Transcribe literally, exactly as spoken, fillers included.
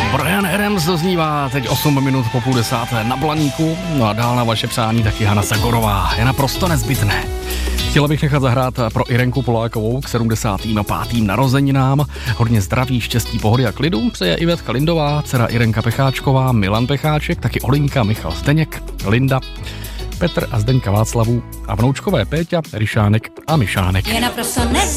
Bryan Adams doznívá teď osm minut po půl desáté na Blaníku, no a dál na vaše přání taky Hana Zagorová. Je naprosto nezbytné. Chtěla bych nechat zahrát pro Irenku Polákovou k sedmdesátým pátým narozeninám. Hodně zdraví, štěstí, pohody a klidu přeje Ivetka Lindová, dcera Irenka Pecháčková, Milan Pecháček, taky Olinka, Michal Zdeněk, Linda, Petr a Zdeňka Václavu a vnoučkové Péťa, Ryšánek a Myšánek. Je naprosto nez